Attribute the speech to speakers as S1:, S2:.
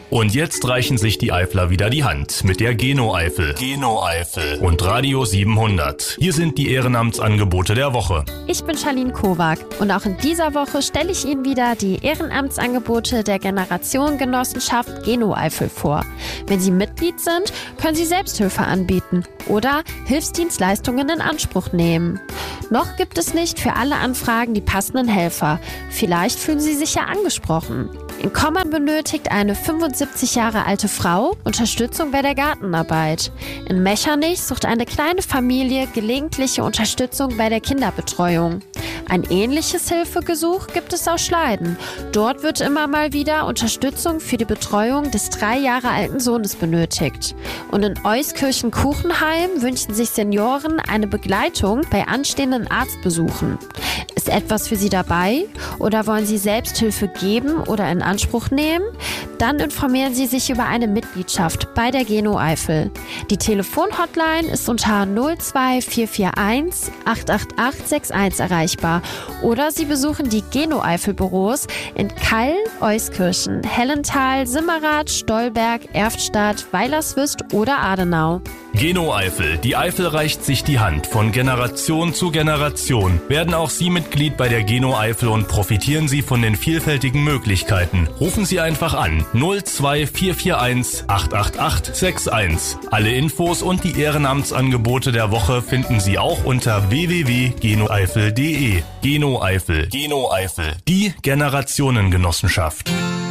S1: Und jetzt reichen sich die Eifler wieder die Hand mit der Geno-Eifel. Geno-Eifel und Radio 700. Hier sind die Ehrenamtsangebote der Woche.
S2: Ich bin Charlene Kowak und auch in dieser Woche stelle ich Ihnen wieder die Ehrenamtsangebote der Generationengenossenschaft Geno-Eifel vor. Wenn Sie Mitglied sind, können Sie Selbsthilfe anbieten oder Hilfsdienstleistungen in Anspruch nehmen. Noch gibt es nicht für alle Anfragen die passenden Helfer. Vielleicht fühlen Sie sich ja angesprochen. In Kommern benötigt eine 75 Jahre alte Frau Unterstützung bei der Gartenarbeit. In Mechernich sucht eine kleine Familie gelegentliche Unterstützung bei der Kinderbetreuung. Ein ähnliches Hilfegesuch gibt es aus Schleiden. Dort wird immer mal wieder Unterstützung für die Betreuung des 3 Jahre alten Sohnes benötigt. Und in Euskirchen-Kuchenheim wünschen sich Senioren eine Begleitung bei anstehenden Arztbesuchen. Ist etwas für Sie dabei oder wollen Sie Selbsthilfe geben oder in Anspruch nehmen? Dann informieren Sie sich über eine Mitgliedschaft bei der Geno-Eifel. Die Telefonhotline ist unter 02441 888 61 erreichbar oder Sie besuchen die Geno-Eifel-Büros in Kall, Euskirchen, Hellental, Simmerath, Stolberg, Erftstadt, Weilerswist oder Adenau.
S1: Geno-Eifel. Die Eifel reicht sich die Hand von Generation zu Generation. Werden auch Sie Mitglied bei der Geno-Eifel und profitieren Sie von den vielfältigen Möglichkeiten. Rufen Sie einfach an 02441 888 61. Alle Infos und die Ehrenamtsangebote der Woche finden Sie auch unter www.genoeifel.de. Geno-Eifel. Geno-Eifel. Die Generationengenossenschaft.